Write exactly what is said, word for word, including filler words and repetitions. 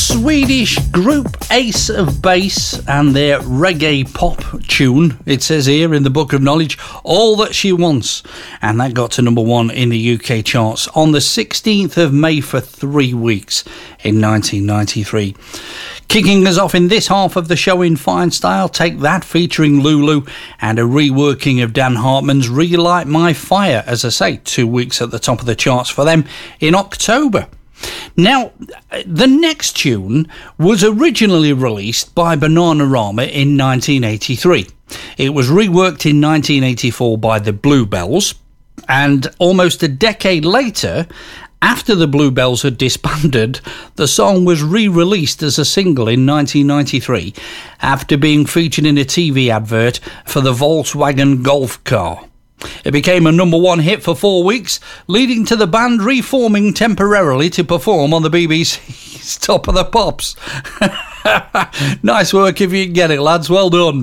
Swedish group Ace of Base and their reggae pop tune, it says here in the Book of Knowledge, All That She Wants, and that got to number one in the U K charts on the sixteenth of May for three weeks in nineteen ninety-three. Kicking us off in this half of the show in fine style, Take That featuring Lulu and a reworking of Dan Hartman's Relight My Fire, as I say, two weeks at the top of the charts for them in October. Now, the next tune was originally released by Bananarama in nineteen eighty-three. It was reworked in nineteen eighty-four by the Bluebells, and almost a decade later, after the Bluebells had disbanded, the song was re-released as a single in nineteen ninety-three after being featured in a T V advert for the Volkswagen Golf car. It became a number one hit for four weeks, leading to the band reforming temporarily to perform on the B B C's Top of the Pops. Nice work if you can get it, lads. Well done.